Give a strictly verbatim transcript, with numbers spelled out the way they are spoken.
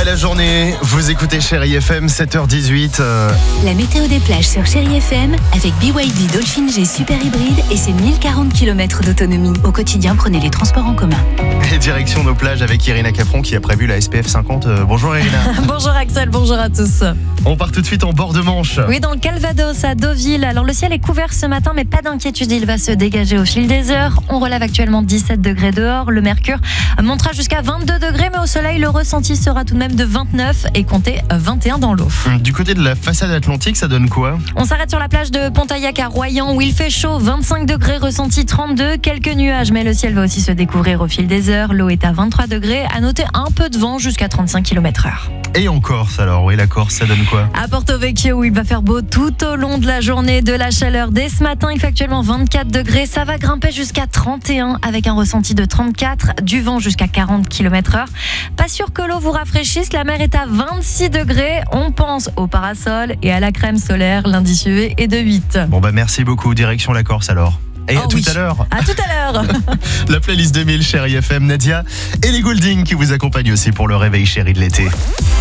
la journée, vous écoutez Chérie F M, sept heures dix-huit. Euh... La météo des plages sur Chérie F M avec B Y D Dolphin G Super Hybride et ses mille quarante kilomètres d'autonomie. Au quotidien, prenez les transports en commun. Et direction nos plages avec Irina Capron qui a prévu la S P F cinquante. Euh, bonjour Irina. Bonjour Axel, bonjour à tous. On part tout de suite en bord de Manche. Oui, dans le Calvados, à Deauville. Alors le ciel est couvert ce matin, mais pas d'inquiétude, il va se dégager au fil des heures. On relève actuellement dix-sept degrés dehors. Le mercure montera jusqu'à vingt-deux degrés, mais au soleil, le ressenti sera tout de même de vingt-neuf et comptez vingt et un dans l'eau. Du côté de la façade atlantique, ça donne quoi? On s'arrête sur la plage de Pontaillac à Royan où il fait chaud, vingt-cinq degrés, ressenti trente-deux, quelques nuages, mais le ciel va aussi se découvrir au fil des heures. L'eau est à vingt-trois degrés, à noter un peu de vent jusqu'à trente-cinq kilomètres heure. Et en Corse alors, oui la Corse, ça donne quoi? À Porto Vecchio où il va faire beau tout au long de la journée, de la chaleur dès ce matin, il fait actuellement vingt-quatre degrés, ça va grimper jusqu'à trente et un avec un ressenti de trente-quatre, du vent jusqu'à quarante kilomètres heure. Pas sûr que l'eau vous rafraîchisse, la mer est à vingt-six degrés, on pense au parasol et à la crème solaire, l'indice U V est de huit. Bon bah merci beaucoup, direction la Corse alors. Et oh à tout oui. à l'heure. À tout à l'heure. La playlist deux mille Chérie F M, Nadia et les Goulding qui vous accompagnent aussi pour le réveil chéri de l'été.